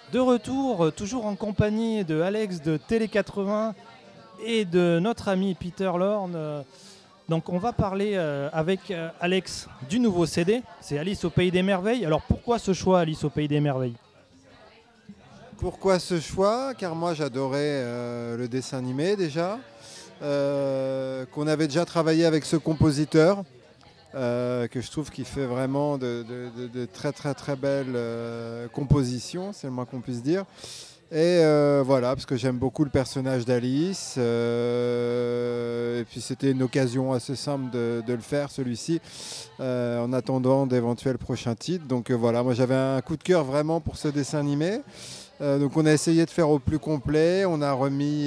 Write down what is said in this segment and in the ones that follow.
De retour, toujours en compagnie de Alex de Télé 80 et de notre ami Peter Lorne. Donc on va parler avec Alex du nouveau CD, c'est Alice au Pays des Merveilles. Alors pourquoi ce choix Alice au Pays des Merveilles? Pourquoi ce choix? Car moi j'adorais le dessin animé déjà, qu'on avait déjà travaillé avec ce compositeur, que je trouve qu'il fait vraiment de très très très belles compositions, c'est le moins qu'on puisse dire. Et voilà, parce que j'aime beaucoup le personnage d'Alice. Et puis c'était une occasion assez simple de le faire, celui-ci, en attendant d'éventuels prochains titres. Donc voilà, moi j'avais un coup de cœur vraiment pour ce dessin animé. Donc on a essayé de faire au plus complet, on a remis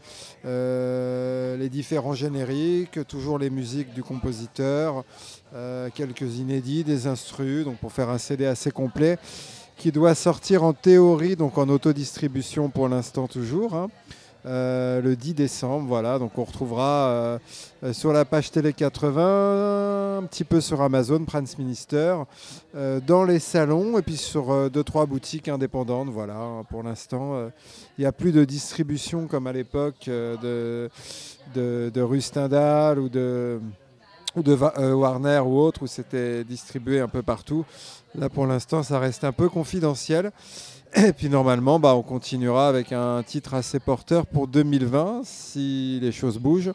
les différents génériques, toujours les musiques du compositeur, quelques inédits, des instrus, donc pour faire un CD assez complet qui doit sortir en théorie, donc en autodistribution pour l'instant toujours, hein, le 10 décembre. Voilà, donc on retrouvera sur la page Télé 80, un petit peu sur Amazon, Prime Minister, dans les salons et puis sur 2-3 boutiques indépendantes. Voilà, pour l'instant, il n'y a plus de distribution comme à l'époque de Rue Stendhal ou de Warner ou autre, où c'était distribué un peu partout. Là, pour l'instant, ça reste un peu confidentiel. Et puis normalement, on continuera avec un titre assez porteur pour 2020, si les choses bougent.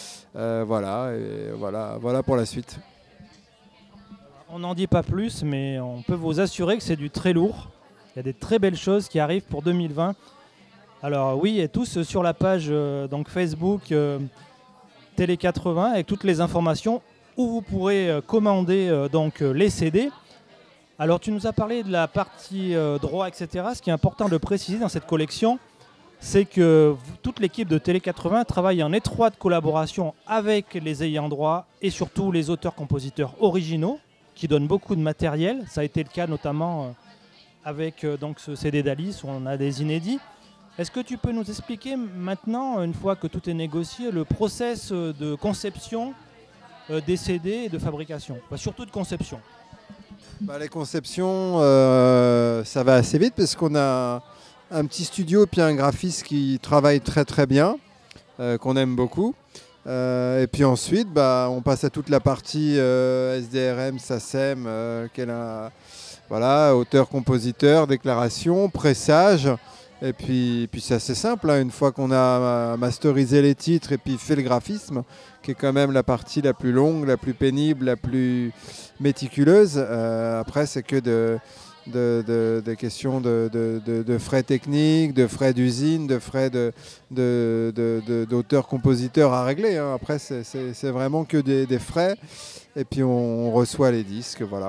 Voilà pour la suite. On n'en dit pas plus, mais on peut vous assurer que c'est du très lourd. Il y a des très belles choses qui arrivent pour 2020. Alors oui, et tous sur la page donc Facebook Télé 80 avec toutes les informations où vous pourrez commander les CD. Alors tu nous as parlé de la partie droit, etc. Ce qui est important de préciser dans cette collection, c'est que toute l'équipe de Télé 80 travaille en étroite collaboration avec les ayants droit et surtout les auteurs-compositeurs originaux qui donnent beaucoup de matériel. Ça a été le cas notamment avec ce CD d'Alice où on a des inédits. Est-ce que tu peux nous expliquer maintenant, une fois que tout est négocié, le process de conception des CD et de fabrication, surtout de conception? Les conceptions, ça va assez vite parce qu'on a un petit studio et puis un graphiste qui travaille très très bien, qu'on aime beaucoup. Et puis ensuite, on passe à toute la partie SDRM, SACEM, voilà, auteur, compositeur, déclaration, pressage. Et puis c'est assez simple, hein, une fois qu'on a masterisé les titres et puis fait le graphisme, qui est quand même la partie la plus longue, la plus pénible, la plus méticuleuse. Après, c'est que des questions de frais techniques, de frais d'usine, de frais d'auteur-compositeur à régler, hein. Après, c'est vraiment que des frais. Et puis on reçoit les disques, voilà.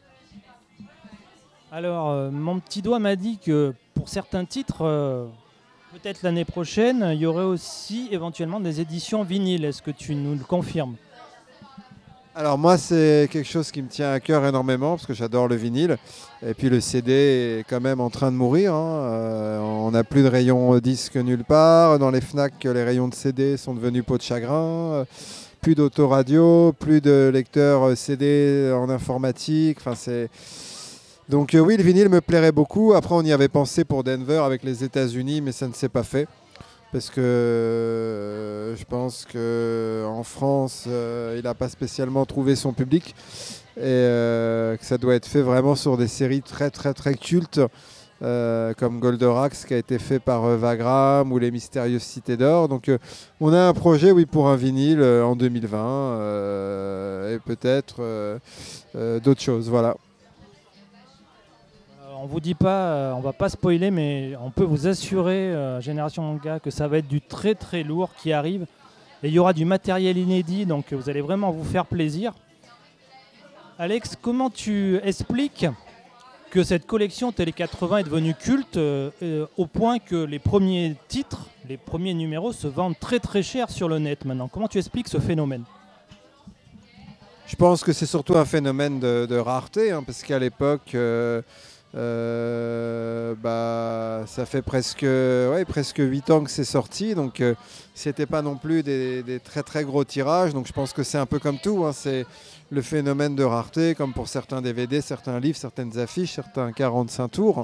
Alors, mon petit doigt m'a dit que pour certains titres, peut-être l'année prochaine, il y aurait aussi éventuellement des éditions vinyles. Est-ce que tu nous le confirmes? Alors moi, c'est quelque chose qui me tient à cœur énormément parce que j'adore le vinyle. Et puis le CD est quand même en train de mourir, hein. On n'a plus de rayons disques nulle part. Dans les FNAC, les rayons de CD sont devenus peau de chagrin. Plus d'autoradio, plus de lecteurs CD en informatique. Enfin, Donc oui, le vinyle me plairait beaucoup. Après, on y avait pensé pour Denver avec les États-Unis, mais ça ne s'est pas fait. Parce que je pense qu'en France, il n'a pas spécialement trouvé son public. Et que ça doit être fait vraiment sur des séries très très très cultes, comme Goldorak, qui a été fait par Vagram, ou Les Mystérieuses Cités d'Or. Donc on a un projet, oui, pour un vinyle en 2020, et peut-être d'autres choses. Voilà. On vous dit pas, on va pas spoiler, mais on peut vous assurer, Génération Manga, que ça va être du très très lourd qui arrive. Et il y aura du matériel inédit, donc vous allez vraiment vous faire plaisir. Alex, comment tu expliques que cette collection Télé 80 est devenue culte au point que les premiers titres, les premiers numéros se vendent très très cher sur le net maintenant? Comment tu expliques ce phénomène? Je pense que c'est surtout un phénomène de rareté, hein, parce qu'à l'époque, Ça fait presque 8 ans que c'est sorti, donc c'était pas non plus des très très gros tirages, donc je pense que c'est un peu comme tout, hein, c'est le phénomène de rareté, comme pour certains DVD, certains livres, certaines affiches, certains 45 tours.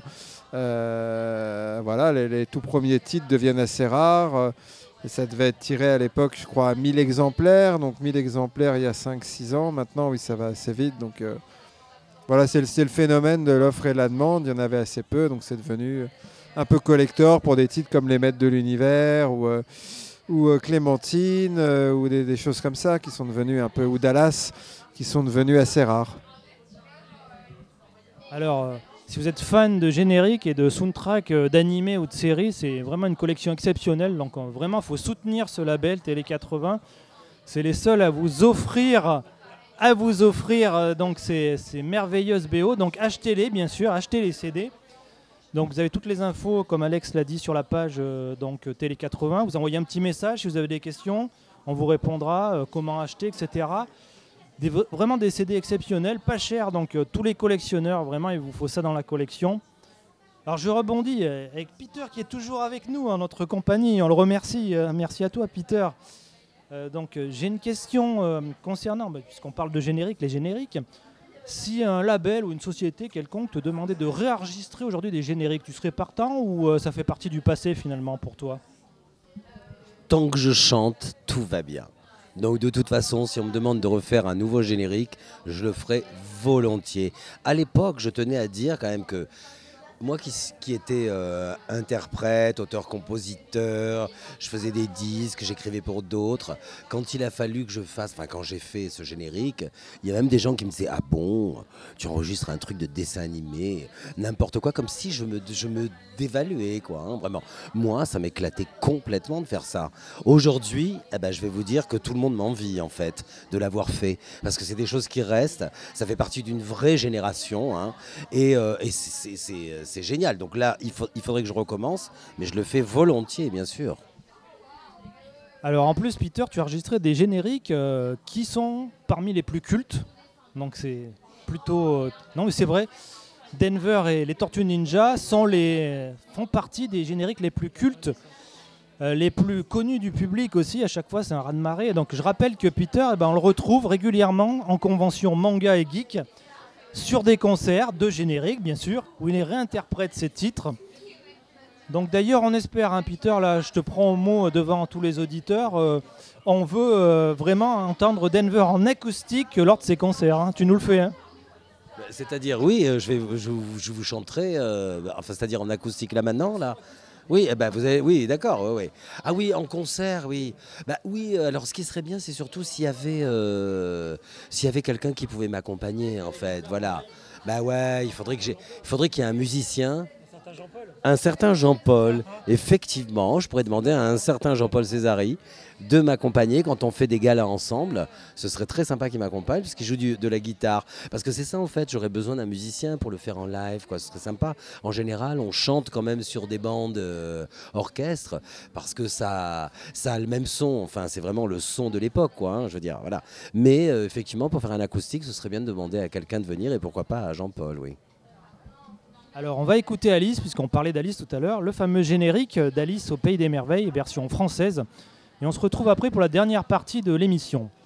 Les tout premiers titres deviennent assez rares, et ça devait être tiré à l'époque, je crois, à 1000 exemplaires, donc 1000 exemplaires il y a 5-6 ans, maintenant oui ça va assez vite, donc... Voilà, c'est le phénomène de l'offre et de la demande. Il y en avait assez peu, donc c'est devenu un peu collector pour des titres comme Les Maîtres de l'Univers ou Clémentine ou des choses comme ça qui sont devenues un peu, ou Dallas, qui sont devenues assez rares. Alors, si vous êtes fan de génériques et de soundtrack d'animés ou de séries, c'est vraiment une collection exceptionnelle. Donc vraiment, il faut soutenir ce label Télé 80. C'est les seuls à vous offrir donc ces merveilleuses BO. Donc achetez-les, bien sûr, achetez les CD. Donc vous avez toutes les infos, comme Alex l'a dit, sur la page Télé 80. Vous envoyez un petit message si vous avez des questions, on vous répondra, comment acheter, etc. Vraiment des CD exceptionnels, pas chers, donc tous les collectionneurs, vraiment, il vous faut ça dans la collection. Alors je rebondis avec Peter qui est toujours avec nous, hein, notre compagnie, on le remercie. Merci à toi, Peter. J'ai une question concernant, puisqu'on parle de génériques, les génériques. Si un label ou une société quelconque te demandait de réenregistrer aujourd'hui des génériques, tu serais partant ou ça fait partie du passé finalement pour toi ? Tant que je chante, tout va bien. Donc de toute façon, si on me demande de refaire un nouveau générique, je le ferai volontiers. À l'époque, je tenais à dire quand même que moi qui étais interprète, auteur-compositeur, je faisais des disques, j'écrivais pour d'autres. Quand il a fallu que quand j'ai fait ce générique, il y a même des gens qui me disaient « Ah bon, tu enregistres un truc de dessin animé ?» N'importe quoi, comme si je me dévaluais, quoi, hein, vraiment. Moi, ça m'éclatait complètement de faire ça. Aujourd'hui, je vais vous dire que tout le monde m'envie, en fait, de l'avoir fait. Parce que c'est des choses qui restent, ça fait partie d'une vraie génération, hein, et c'est génial. Donc là, il faudrait que je recommence, mais je le fais volontiers, bien sûr. Alors en plus, Peter, tu as enregistré des génériques qui sont parmi les plus cultes. Donc c'est plutôt... Non mais c'est vrai, Denver et les Tortues Ninja font partie des génériques les plus cultes, les plus connus du public aussi. À chaque fois, c'est un raz-de-marée. Donc je rappelle que Peter, on le retrouve régulièrement en convention manga et geek, sur des concerts de génériques, bien sûr, où il réinterprète ses titres. Donc d'ailleurs, on espère, hein, Peter, là, je te prends au mot devant tous les auditeurs, on veut vraiment entendre Denver en acoustique lors de ses concerts. Hein. Tu nous le fais, hein ? C'est-à-dire, oui, je vous chanterai, c'est-à-dire en acoustique là maintenant, là. Oui, oui, d'accord, oui. Ah oui, en concert, oui. Oui, alors ce qui serait bien, c'est surtout s'il y avait quelqu'un qui pouvait m'accompagner, en fait, voilà. Il faudrait qu'il y ait un musicien. Un certain Jean-Paul, effectivement, je pourrais demander à un certain Jean-Paul Césari de m'accompagner quand on fait des galas ensemble. Ce serait très sympa qu'il m'accompagne puisqu'il joue de la guitare. Parce que c'est ça en fait, j'aurais besoin d'un musicien pour le faire en live, quoi. Ce serait sympa. En général, on chante quand même sur des bandes orchestres parce que ça a le même son. Enfin, c'est vraiment le son de l'époque, quoi. Hein, je veux dire, voilà. Mais effectivement, pour faire un acoustique, ce serait bien de demander à quelqu'un de venir et pourquoi pas à Jean-Paul, oui. Alors on va écouter Alice, puisqu'on parlait d'Alice tout à l'heure, le fameux générique d'Alice au Pays des Merveilles, version française. Et on se retrouve après pour la dernière partie de l'émission.